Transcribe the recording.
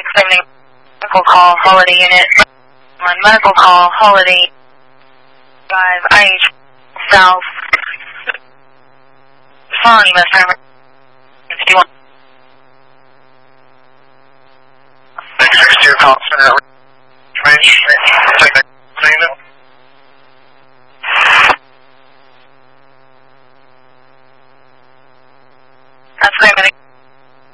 Sending medical call, Holiday Unit. On medical call, Holiday 5 IH South. Following Miss Hammer. 51. 662 call center. Range